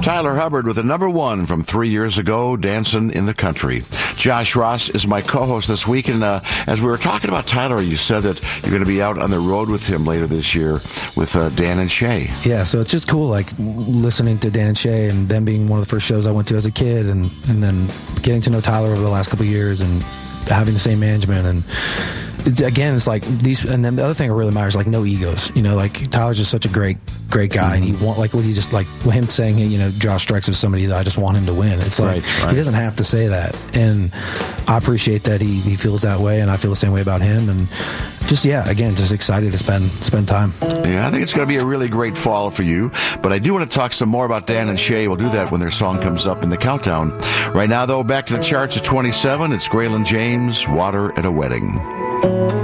Tyler Hubbard with the number one from 3 years ago, Dancing in the Country. Josh Ross is my co-host this week, and as we were talking about Tyler, you said that you're going to be out on the road with him later this year with Dan and Shay. Yeah, so it's just cool, like listening to Dan and Shay and them being one of the first shows I went to as a kid, and then getting to know Tyler over the last couple of years and having the same management. And again, it's like these, and then the other thing that really matters, like no egos. You know, like Tyler's just such a great guy, and he want, like, what he just, like him saying, you know, Josh strikes as somebody that I just want him to win. It's like he doesn't have to say that, and I appreciate that he feels that way, and I feel the same way about him. And just just excited to spend time. Yeah, I think it's going to be a really great fall for you. But I do want to talk some more about Dan and Shay. We'll do that when their song comes up in the countdown. Right now, though, back to the charts at 27. It's Graylin James, Water at a Wedding.